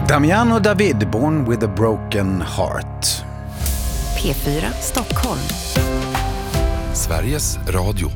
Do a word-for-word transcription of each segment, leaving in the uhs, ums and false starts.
Damiano David, Born with a Broken Heart. P fyra Stockholm. Sveriges Radio.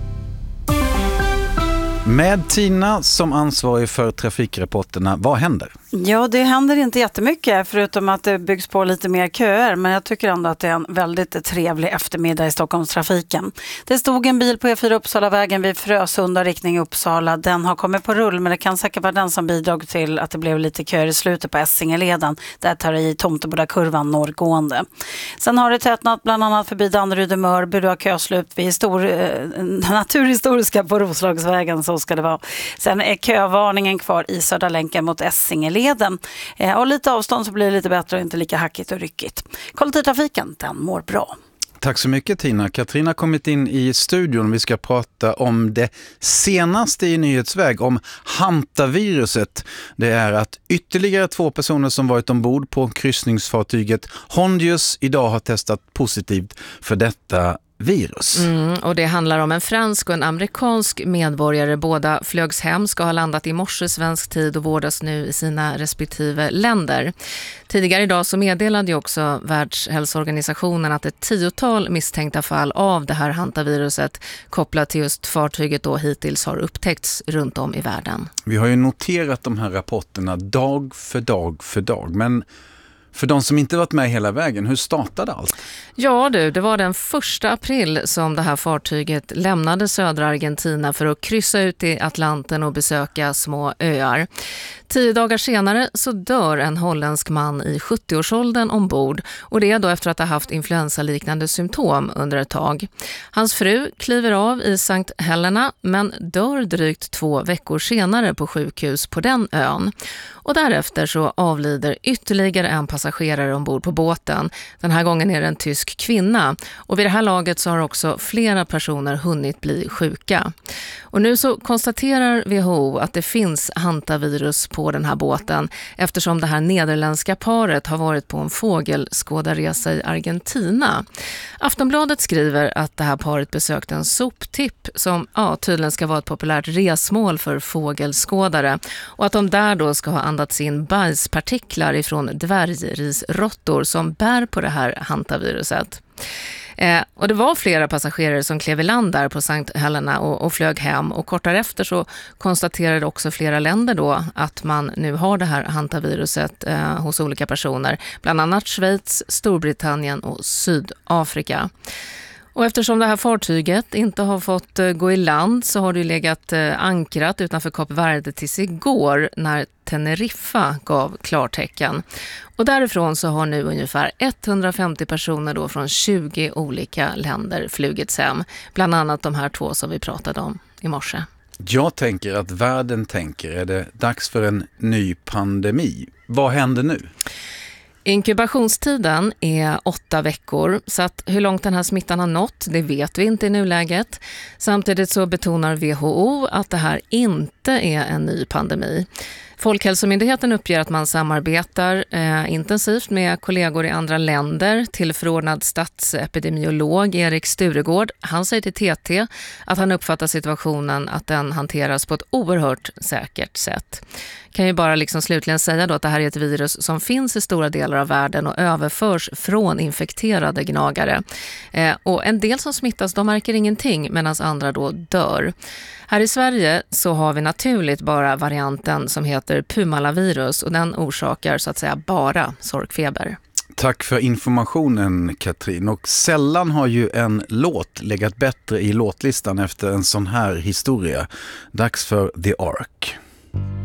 Med Tina som ansvarig för trafikrapporterna, vad händer? Ja, det händer inte jättemycket förutom att det byggs på lite mer köer, men jag tycker ändå att det är en väldigt trevlig eftermiddag i Stockholmstrafiken. Det stod en bil på E fyra Uppsalavägen vid Frösunda riktning Uppsala. Den har kommit på rull, men det kan säkert vara den som bidrog till att det blev lite köer i slutet på Essingeleden. Där tar det i Tomtebodakurvan norrgående. Sen har det tätnat bland annat förbi Danderyd och Mörby. Du har köslut vid histor- eh, naturhistoriska på Roslagsvägen, så ska det vara. Sen är kövarningen kvar i Södra länken mot Essingeleden. Eh, och lite avstånd så blir det lite bättre och inte lika hackigt och ryckigt. Kollektivtrafiken, den mår bra. Tack så mycket Tina. Katrina har kommit in i studion. Vi ska prata om det senaste i Nyhetsväg, om hantaviruset. Det är att ytterligare två personer som varit ombord på kryssningsfartyget Hondius idag har testat positivt för detta virus. Mm, och det handlar om en fransk och en amerikansk medborgare. Båda flögs hem, ska ha landat i morse svensk tid och vårdas nu i sina respektive länder. Tidigare idag så meddelade ju också Världshälsoorganisationen att ett tiotal misstänkta fall av det här hantaviruset kopplat till just fartyget då hittills har upptäckts runt om i världen. Vi har ju noterat de här rapporterna dag för dag för dag, men för de som inte varit med hela vägen, hur startade allt? Ja du, det var den första april som det här fartyget lämnade södra Argentina för att kryssa ut i Atlanten och besöka små öar. Tio dagar senare så dör en holländsk man i sjuttio-årsåldern ombord, och det är då efter att ha haft influensaliknande symptom under ett tag. Hans fru kliver av i Sankt Helena men dör drygt två veckor senare på sjukhus på den ön. Och därefter så avlider ytterligare en passagerare ombord på båten. Den här gången är det en tysk kvinna. Och vid det här laget så har också flera personer hunnit bli sjuka. Och nu så konstaterar W H O att det finns hantavirus på den här båten eftersom det här nederländska paret har varit på en fågelskådarresa i Argentina. Aftonbladet skriver att det här paret besökte en soptipp som ja, tydligen ska vara ett populärt resmål för fågelskådare, och att de där då ska ha andats in bajspartiklar ifrån dvärgrisråttor som bär på det här hantaviruset. Eh, och det var flera passagerare som klev i land där på Sankt Helena och, och flög hem, och kort därefter så konstaterade också flera länder då att man nu har det här hantaviruset eh, hos olika personer, bland annat Schweiz, Storbritannien och Sydafrika. Och eftersom det här fartyget inte har fått gå i land så har det legat ankrat utanför Kap Verde tills igår när Teneriffa gav klartecken. Och därifrån så har nu ungefär etthundrafemtio personer då från tjugo olika länder flugits hem. Bland annat de här två som vi pratade om i morse. Jag tänker att världen tänker, är det dags för en ny pandemi? Vad händer nu? Inkubationstiden är åtta veckor, så att hur långt den här smittan har nått, det vet vi inte i nuläget. Samtidigt så betonar W H O att det här inte är en ny pandemi. Folkhälsomyndigheten uppger att man samarbetar eh, intensivt med kollegor i andra länder. Tillförordnad statsepidemiolog Erik Sturegård, han säger till T T att han uppfattar situationen att den hanteras på ett oerhört säkert sätt. Kan ju bara liksom slutligen säga då att det här är ett virus som finns i stora delar av världen och överförs från infekterade gnagare. Eh, och en del som smittas, de märker ingenting medan andra då dör. Här i Sverige så har vi naturligt bara varianten som heter Pumalavirus, och den orsakar så att säga bara sorkfeber. Tack för informationen Katrin, och sällan har ju en låt legat bättre i låtlistan efter en sån här historia. Dags för The Ark.